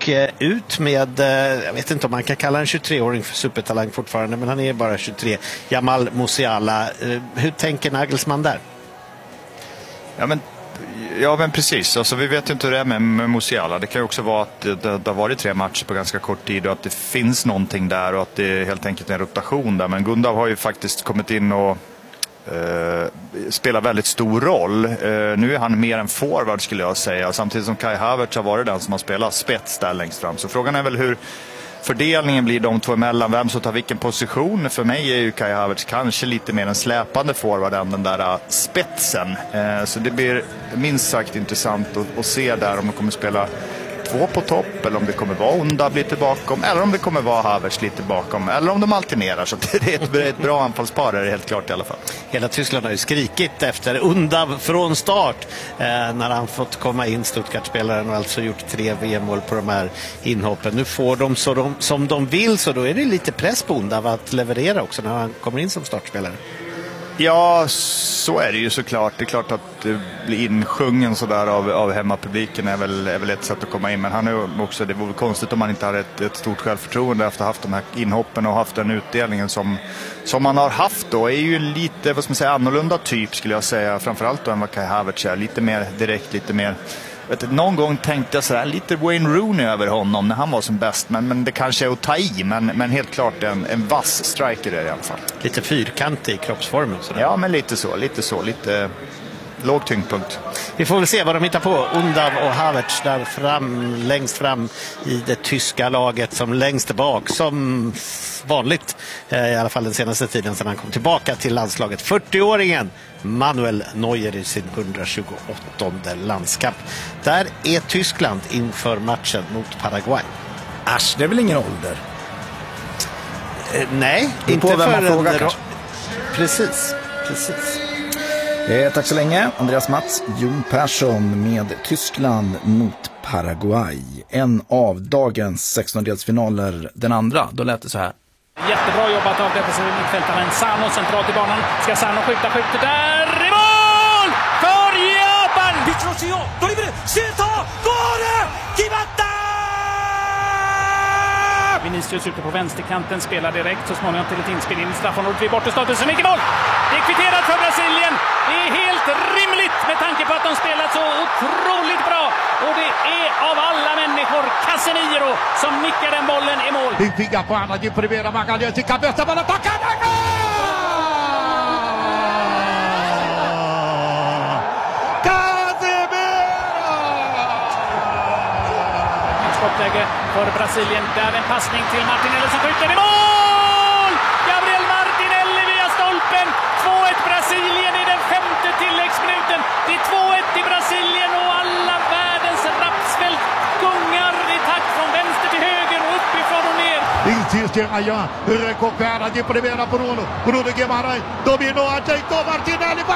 och ut med, jag vet inte om man kan kalla en 23-åring för supertalang fortfarande, men han är bara 23, Jamal Musiala. Hur tänker Nagelsmann där? Ja men precis, alltså, vi vet ju inte hur det är med Musiala. Det kan ju också vara att det har varit 3 matcher på ganska kort tid och att det finns någonting där och att det är helt enkelt en rotation där. Men Gundav har ju faktiskt kommit in och spelar väldigt stor roll. Nu är han mer en forward skulle jag säga, samtidigt som Kai Havertz har varit den som har spelat spets där längst fram. Så frågan är väl hur fördelningen blir de två emellan, vem som tar vilken position. För mig är ju Kai Havertz kanske lite mer en släpande forward än den där spetsen. Så det blir minst sagt intressant att se där om de kommer spela 2 på topp, eller om det kommer vara Undav lite bakom, eller om det kommer vara Havertz lite bakom, eller om de alternerar. Så det är ett bra anfallspar, är det helt klart i alla fall. Hela Tyskland har ju skrikit efter Undav från start när han fått komma in, Stuttgart-spelaren, och alltså gjort 3 VM-mål på de här inhoppen. Nu får de som de vill, så då är det lite press på Undav att leverera också när han kommer in som startspelare. Ja, så är det ju såklart. Det är klart att det blir insjungen sådär av hemmapubliken är väl ett sätt att komma in. Men han är också, det vore konstigt om man inte hade ett stort självförtroende efter att ha haft de här inhoppen och haft den utdelningen som man har haft då. Är ju lite, vad ska man säga, annorlunda typ skulle jag säga. Framförallt då än vad Kai Havertz är. Lite mer direkt, lite mer... Någon gång tänkte jag sådär, lite Wayne Rooney över honom när han var som bäst, men det kanske är att ta i, men helt klart en vass striker är i alla fall. Lite fyrkantig i kroppsformen. Sådär. Ja, men lite låg tyngdpunkt. Vi får väl se vad de hittar på. Undav och Havertz där längst fram i det tyska laget, som längst bak som vanligt, i alla fall den senaste tiden sedan han kom tillbaka till landslaget. 40-åringen Manuel Neuer i sin 128:e landskamp. Där är Tyskland inför matchen mot Paraguay. Asch, det är väl ingen ålder? Nej, inte för... Precis. Tack så länge, Andreas Mats. Jon Persson med Tyskland mot Paraguay. En av dagens 16-delsfinaler. Den andra, då lät det så här. Jättebra jobbat av defensiva mittfältaren Sano centralt i banan. Ska Sano skjuter där i mål! För Japan! Vitrosio, Dolibre, Shita, Gore, Kimatta! Vinicius ute på vänsterkanten, spelar direkt så småningom till ett inspel in i straffområdet vid bortestatusen. Så mycket mål! Det är kvitterat för Brasilien. Det är helt rimligt med tanke på att de spelat så otroligt bra. Och det är av alla människor Casemiro som nickar den bollen i mål. Fica com a de primeira, Magalhães de cabeça, bola tocada, gol! Skottläge för Brasilien. Där en passning till Martinelli som skjuter i mål! Gabriel Martinelli via stolpen. 2-1 Brasilien i den 5:e tilläggsminuten. Det är 2-1 i Brasilien och alla världens rapsfält gungar i takt från vänster till höger och uppifrån och ner. Insiste Rayan, recupera de primeira Bruno Guimarães, dominou, ajeitou Martinelli.